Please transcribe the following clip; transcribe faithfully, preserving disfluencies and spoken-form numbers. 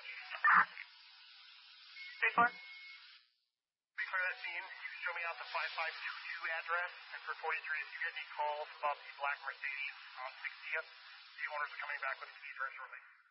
much. State Farm? We clear that scene. You can show me out the five five two two address. And for forty-three, if you get any calls about the black Mercedes on sixtieth, the owners are coming back with the keys very shortly.